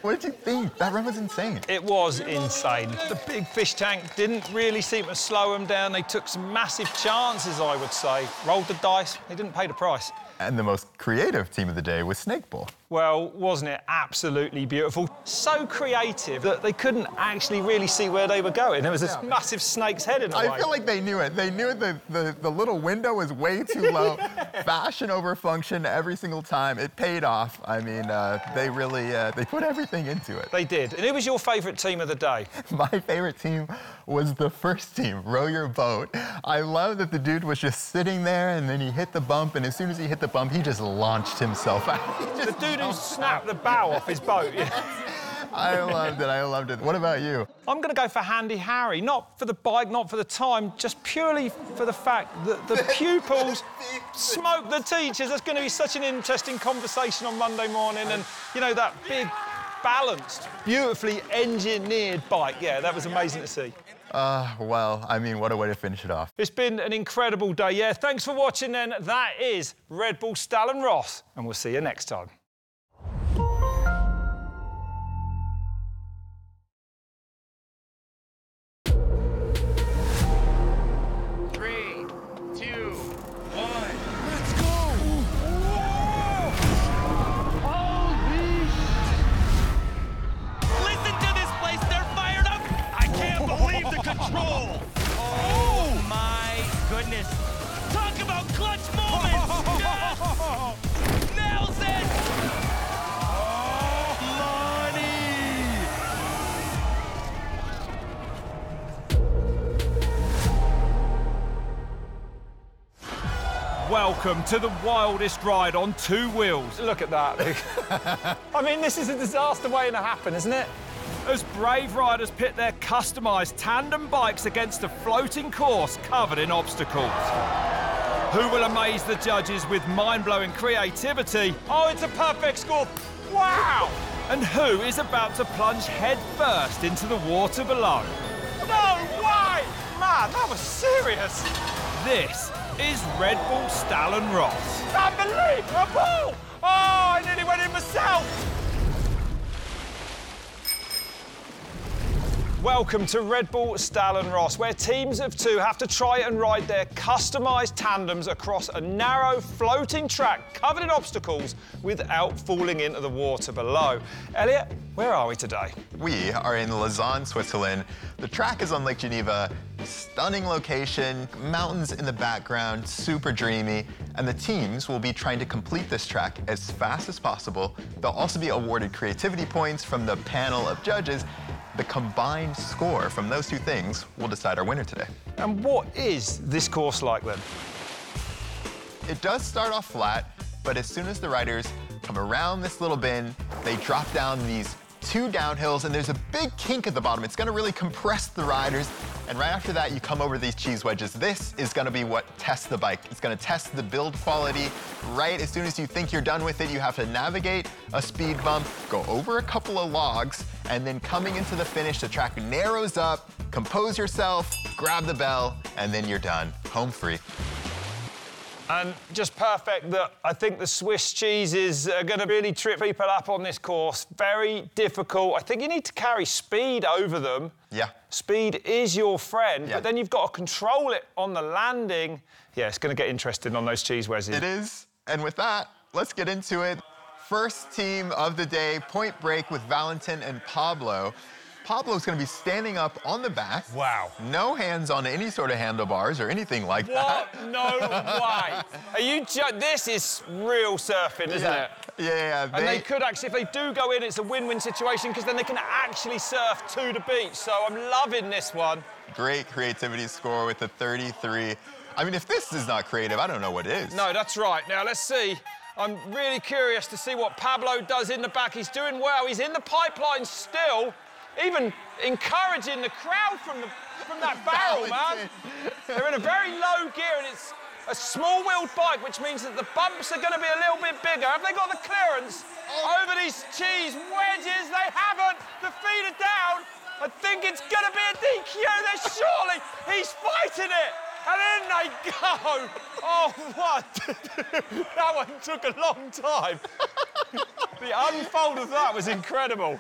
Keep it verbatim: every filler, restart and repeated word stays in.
What did you think? That run was insane. It was insane. The big fish tank didn't really seem to slow them down. They took some massive chances, I would say. Rolled the dice. They didn't pay the price. And the most creative team of the day was Snakeball. Well, wasn't it absolutely beautiful? So creative that they couldn't actually really see where they were going. There was this yeah. massive snake's head in the way. I feel like they knew it. They knew the, the, the little window was way too low. Fashion over function every single time. It paid off. I mean, uh, they really, uh, they put everything into it. They did. And who was your favourite team of the day? My favourite team was the first team, Row Your Boat. I love that the dude was just sitting there and then he hit the bump, and as soon as he hit the bump, he just launched himself out. The dude who snapped the bow off his boat. Yeah. I loved it, I loved it. What about you? I'm going to go for Handy Harry, not for the bike, not for the time, just purely for the fact that the pupils smoked the teachers. That's going to be such an interesting conversation on Monday morning, and, you know, that big, balanced, beautifully engineered bike. Yeah, that was amazing to see. Uh, well, I mean, what a way to finish it off. It's been an incredible day, yeah. Thanks for watching, then. That is Red Bull Stalon Ross, and we'll see you next time. Three, two, one. Let's go! Holy! Listen to this place, they're fired up! I can't believe the control! Oh my goodness! Talk about clutch moments! Yes! Nails it! Oh, money! Welcome to the wildest ride on two wheels. Look at that. I mean, this is a disaster waiting to happen, isn't it? As brave riders pit their customised tandem bikes against a floating course covered in obstacles. Who will amaze the judges with mind-blowing creativity? Oh, it's a perfect score. Wow! And who is about to plunge head first into the water below? No way! Man, that was serious. This is Red Bull Stalon Ross. Unbelievable! Oh, I nearly went in myself. Welcome to Red Bull Stalon Ross, where teams of two have to try and ride their customised tandems across a narrow, floating track covered in obstacles without falling into the water below. Elliot, where are we today? We are in Lausanne, Switzerland. The track is on Lake Geneva. Stunning location, mountains in the background, super dreamy, and the teams will be trying to complete this track as fast as possible. They'll also be awarded creativity points from the panel of judges. The combined score from those two things will decide our winner today. And what is this course like then? It does start off flat, but as soon as the riders come around this little bend, they drop down these two downhills, and there's a big kink at the bottom. It's gonna really compress the riders, and right after that, you come over these cheese wedges. This is gonna be what tests the bike. It's gonna test the build quality. Right as soon as you think you're done with it, you have to navigate a speed bump, go over a couple of logs, and then coming into the finish, the track narrows up, compose yourself, grab the bell, and then you're done. Home free. And just perfect that I think the Swiss cheeses are going to really trip people up on this course. Very difficult. I think you need to carry speed over them. Yeah. Speed is your friend, yeah. but then you've got to control it on the landing. Yeah, it's going to get interesting on those cheese wedges. It is. And with that, let's get into it. First team of the day, Point Break with Valentin and Pablo. Pablo's going to be standing up on the back. Wow. No hands on any sort of handlebars or anything like what? that. No way. Are you ju- This is real surfing, isn't yeah. it? Yeah, yeah. And they... they could actually, if they do go in, it's a win-win situation because then they can actually surf to the beach. So I'm loving this one. Great creativity score with a thirty-three. I mean, if this is not creative, I don't know what is. No, that's right. Now, let's see. I'm really curious to see what Pablo does in the back. He's doing well. He's in the pipeline still. Even encouraging the crowd from the from that barrel, man. They're in a very low gear, and it's a small-wheeled bike, which means that the bumps are going to be a little bit bigger. Have they got the clearance oh. over these cheese wedges? They haven't. The feet are down. I think it's going to be a D Q. There, surely. He's fighting it. And in they go. Oh, what? That one took a long time. The unfold of that was incredible.